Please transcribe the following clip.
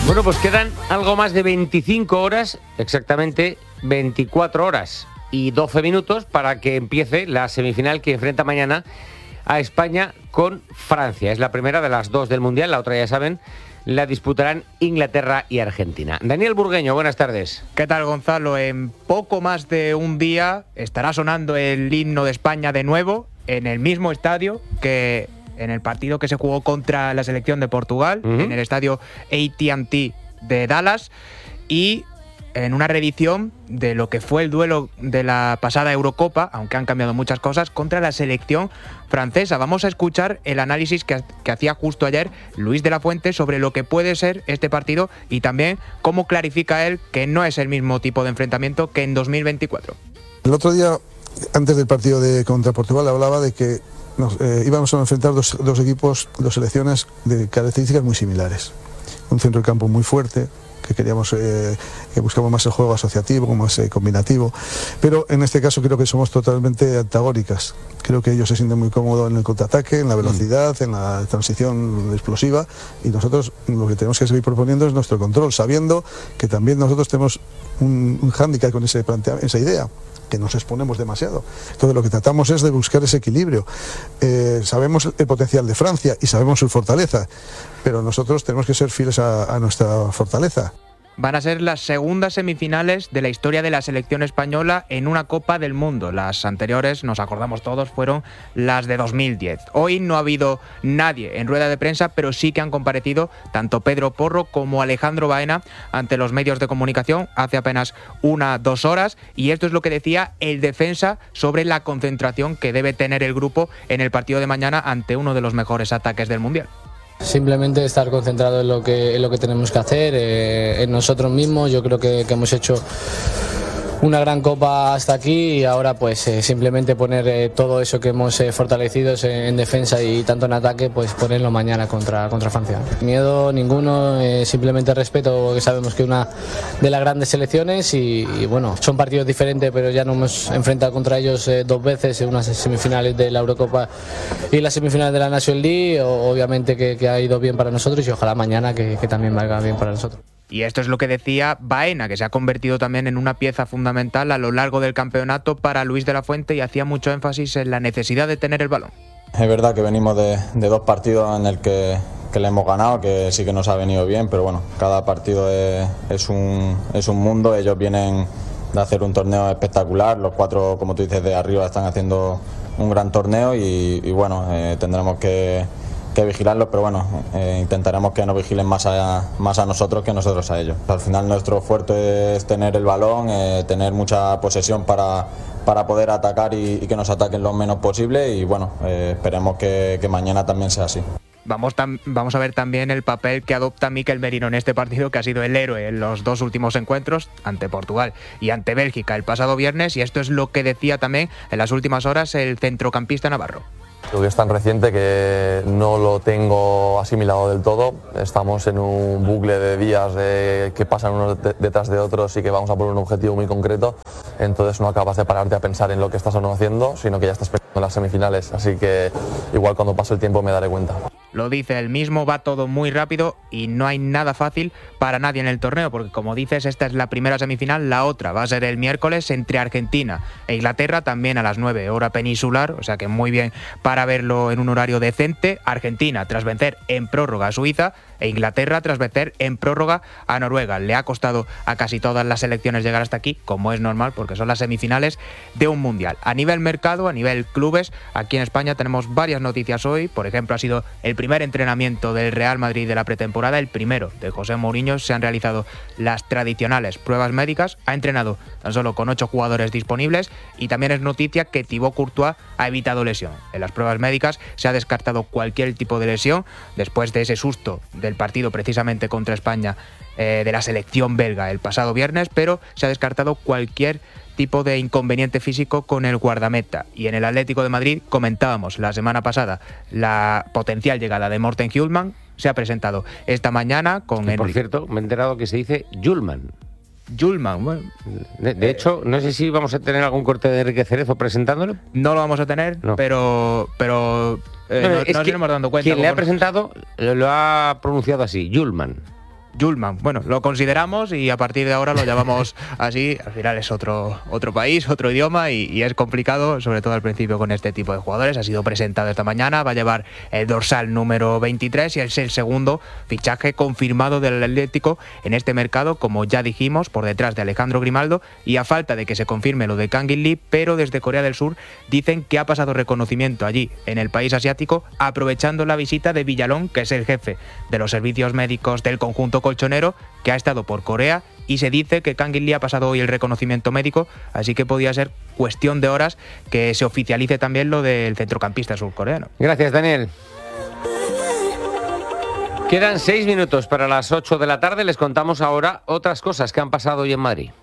Bueno, pues quedan algo más de 25 horas, exactamente 24 horas y 12 minutos para que empiece la semifinal que enfrenta mañana a España con Francia. Es la primera de las dos del Mundial, la otra ya saben, la disputarán Inglaterra y Argentina. Daniel Burgueño, buenas tardes. ¿Qué tal, Gonzalo? En poco más de un día estará sonando el himno de España de nuevo en el mismo estadio que en el partido que se jugó contra la selección de Portugal, en el estadio AT&T de Dallas, y en una reedición de lo que fue el duelo de la pasada Eurocopa, aunque han cambiado muchas cosas, contra la selección francesa. Vamos a escuchar el análisis que hacía justo ayer Luis de la Fuente sobre lo que puede ser este partido y también cómo clarifica él que no es el mismo tipo de enfrentamiento que en 2024. El otro día, antes del partido contra Portugal, hablaba de que íbamos a enfrentar dos equipos, dos selecciones de características muy similares. Un centro de campo muy fuerte, que queríamos, que buscamos más el juego asociativo, más combinativo, pero en este caso creo que somos totalmente antagónicas. Creo que ellos se sienten muy cómodos en el contraataque, en la velocidad, en la transición explosiva, y nosotros lo que tenemos que seguir proponiendo es nuestro control, sabiendo que también nosotros tenemos un hándicap con esa idea, que nos exponemos demasiado. Entonces lo que tratamos es de buscar ese equilibrio. Sabemos el potencial de Francia y sabemos su fortaleza, pero nosotros tenemos que ser fieles a nuestra fortaleza. Van a ser las segundas semifinales de la historia de la selección española en una Copa del Mundo. Las anteriores, nos acordamos todos, fueron las de 2010. Hoy no ha habido nadie en rueda de prensa, pero sí que han comparecido tanto Pedro Porro como Alejandro Baena ante los medios de comunicación hace apenas 1-2 horas. Y esto es lo que decía el defensa sobre la concentración que debe tener el grupo en el partido de mañana ante uno de los mejores ataques del Mundial. Simplemente estar concentrado en lo que tenemos que hacer, en nosotros mismos. Yo creo que hemos hecho una gran copa hasta aquí y ahora pues simplemente poner todo eso que hemos fortalecido en defensa y tanto en ataque, pues ponerlo mañana contra Francia. Miedo ninguno, simplemente respeto, porque sabemos que una de las grandes selecciones y bueno, son partidos diferentes, pero ya nos hemos enfrentado contra ellos 2 veces en unas semifinales de la Eurocopa y las semifinales de la National League. Obviamente que ha ido bien para nosotros y ojalá mañana que también vaya bien para nosotros. Y esto es lo que decía Baena, que se ha convertido también en una pieza fundamental a lo largo del campeonato para Luis de la Fuente, y hacía mucho énfasis en la necesidad de tener el balón. Es verdad que venimos de 2 partidos en el que le hemos ganado, que sí que nos ha venido bien, pero bueno, cada partido es un mundo. Ellos vienen de hacer un torneo espectacular, los 4, como tú dices, de arriba están haciendo un gran torneo y bueno, tendremos que vigilarlos, pero bueno, intentaremos que nos vigilen más a nosotros que nosotros a ellos. Al final nuestro fuerte es tener el balón, tener mucha posesión para poder atacar y que nos ataquen lo menos posible y bueno, esperemos que mañana también sea así. Vamos a ver también el papel que adopta Mikel Merino en este partido, que ha sido el héroe en los 2 últimos encuentros, ante Portugal y ante Bélgica el pasado viernes, y esto es lo que decía también en las últimas horas el centrocampista navarro. Creo que es tan reciente que no lo tengo asimilado del todo. Estamos en un bucle de días que pasan unos detrás de otros y que vamos a por un objetivo muy concreto. Entonces no acabas de pararte a pensar en lo que estás haciendo, sino que ya estás pensando en las semifinales. Así que igual cuando pase el tiempo me daré cuenta. Lo dice él mismo, va todo muy rápido y no hay nada fácil para nadie en el torneo, porque como dices, esta es la primera semifinal, la otra va a ser el miércoles entre Argentina e Inglaterra, también a las 9 hora peninsular, o sea que muy bien para verlo en un horario decente. Argentina tras vencer en prórroga a Suiza e Inglaterra tras vencer en prórroga a Noruega. Le ha costado a casi todas las selecciones llegar hasta aquí, como es normal, porque son las semifinales de un mundial. A nivel mercado, a nivel clubes, aquí en España tenemos varias noticias hoy. Por ejemplo, ha sido el primer entrenamiento del Real Madrid de la pretemporada, el primero de José Mourinho. Se han realizado las tradicionales pruebas médicas, ha entrenado tan solo con 8 jugadores disponibles, y también es noticia que Thibaut Courtois ha evitado lesión. En las pruebas médicas se ha descartado cualquier tipo de lesión después de ese susto del partido precisamente contra España de la selección belga el pasado viernes, pero se ha descartado cualquier tipo de inconveniente físico con el guardameta. Y en el Atlético de Madrid comentábamos la semana pasada la potencial llegada de Morten Hjulmand. Se ha presentado esta mañana con Por cierto, me he enterado que se dice Hjulmand. Bueno. De hecho, no sé si vamos a tener algún corte de Enrique Cerezo presentándolo. No lo vamos a tener, no. pero nos iremos dando cuenta. Quien le ha presentado lo ha pronunciado así, Hjulmand. Julman. Bueno, lo consideramos y a partir de ahora lo llamamos así. Al final es otro país, otro idioma y es complicado, sobre todo al principio con este tipo de jugadores. Ha sido presentado esta mañana, va a llevar el dorsal número 23 y es el segundo fichaje confirmado del Atlético en este mercado, como ya dijimos, por detrás de Alejandro Grimaldo, y a falta de que se confirme lo de Kangin Lee, pero desde Corea del Sur dicen que ha pasado reconocimiento allí en el país asiático, aprovechando la visita de Villalón, que es el jefe de los servicios médicos del conjunto colchonero, que ha estado por Corea, y se dice que Kangin Lee ha pasado hoy el reconocimiento médico, así que podía ser cuestión de horas que se oficialice también lo del centrocampista surcoreano. Gracias, Daniel. Quedan 6 minutos para las 8 de la tarde. Les contamos ahora otras cosas que han pasado hoy en Madrid.